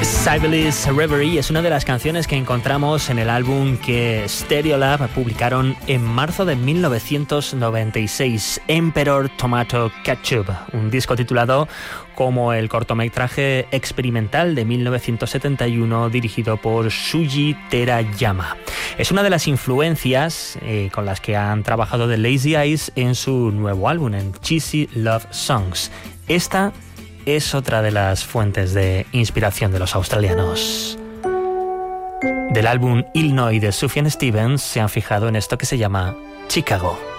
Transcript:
Sibelius Reverie es una de las canciones que encontramos en el álbum que Stereolab publicaron en marzo de 1996, Emperor Tomato Ketchup, un disco titulado como el cortometraje experimental de 1971 dirigido por Shuji Terayama. Es una de las influencias con las que han trabajado The Lazy Eyes en su nuevo álbum, en Cheesy Love Songs. Esta es otra de las fuentes de inspiración de los australianos. Del álbum Illinois de Sufjan Stevens se han fijado en esto que se llama Chicago.